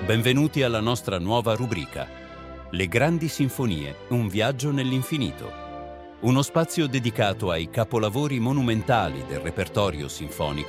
Benvenuti alla nostra nuova rubrica. Le grandi sinfonie, un viaggio nell'infinito. Uno spazio dedicato ai capolavori monumentali del repertorio sinfonico